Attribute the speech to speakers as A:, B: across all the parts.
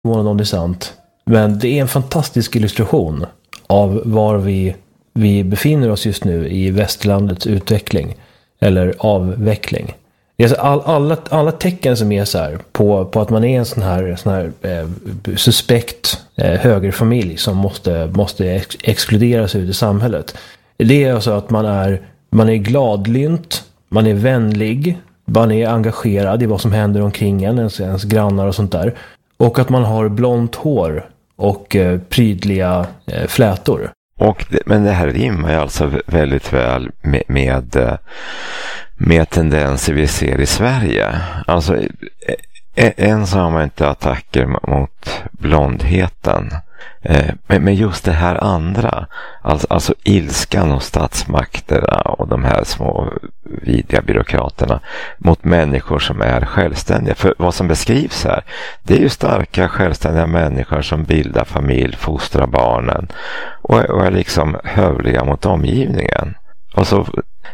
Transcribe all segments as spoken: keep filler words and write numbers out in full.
A: förvånad om det är sant. Men det är en fantastisk illustration av var vi, vi befinner oss just nu i västerlandets utveckling. Eller avveckling. All, alla, alla tecken som är så här på, på att man är en sån här, sån här eh, suspekt eh, högerfamilj som måste, måste ex- exkluderas ut i samhället. Det är alltså att man är, man är gladlynt, man är vänlig, man är engagerad i vad som händer omkring en, ens, ens grannar och sånt där. Och att man har blont hår och eh, prydliga eh, flätor.
B: Och det, men det här rimmar ju alltså väldigt väl med, med, med tendenser vi ser i Sverige. Alltså en så har man inte attacker mot blondheten. Men, men just det här andra, alltså, alltså ilskan hos statsmakterna och de här små vidriga byråkraterna mot människor som är självständiga. För vad som beskrivs här, det är ju starka självständiga människor som bildar familj, fostrar barnen och, och är liksom hövliga mot omgivningen. Och så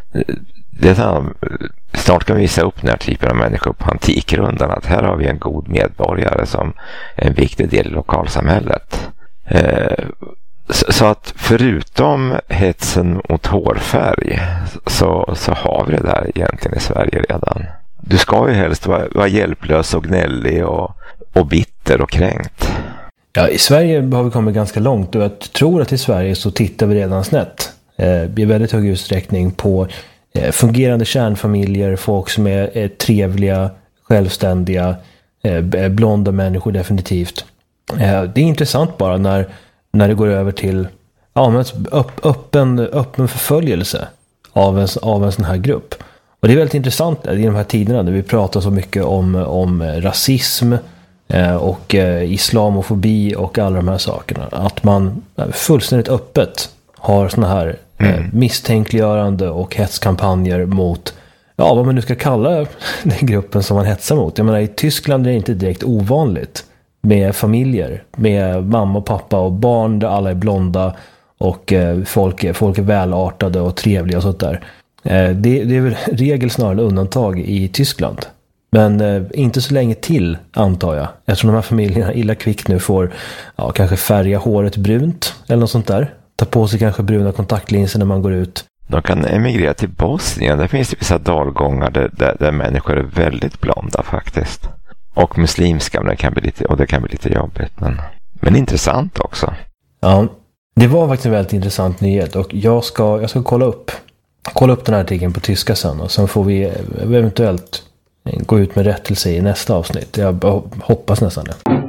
B: det här, snart kan vi visa upp den här typen av människor på Antikrundan, att här har vi en god medborgare som är en viktig del i lokalsamhället. Eh, så, så att förutom hetsen mot hårfärg så, så har vi det där egentligen i Sverige redan. Du ska ju helst vara, vara hjälplös och gnällig och, och bitter och kränkt.
A: Ja, i Sverige har vi kommit ganska långt och jag tror att i Sverige så tittar vi redan snett. Eh, i väldigt hög utsträckning på fungerande kärnfamiljer, folk som är, är trevliga, självständiga, eh, blonda människor definitivt. Eh, det är intressant bara när, när det går över till ja, men upp, öppen, öppen förföljelse av en, av en sån här grupp. Och det är väldigt intressant i de här tiderna när vi pratar så mycket om, om rasism eh, och eh, islamofobi och alla de här sakerna. Att man fullständigt öppet har såna här Mm. misstänkliggörande och hetskampanjer mot, ja, vad man nu ska kalla den gruppen som man hetsar mot. Jag menar, i Tyskland är det inte direkt ovanligt med familjer, med mamma och pappa och barn där alla är blonda och eh, folk, är, folk är välartade och trevliga och sånt där. Eh, det, det är väl regel snarare undantag i Tyskland. Men eh, inte så länge till, antar jag. Eftersom de här familjerna illa kvickt nu får ja, kanske färga håret brunt eller något sånt där. Ta på sig kanske bruna kontaktlinser när man går ut.
B: De kan emigrera till Bosnien. Där finns det vissa dalgångar där, där, där människor är väldigt blonda faktiskt. Och muslimska, men det kan bli lite, och det kan bli lite jobbigt. Men, men intressant också.
A: Ja, det var faktiskt en väldigt intressant nyhet. Och jag ska, jag ska kolla upp kolla upp den här artikeln på tyska sen. Och sen får vi eventuellt gå ut med rättelse i nästa avsnitt. Jag hoppas nästan det.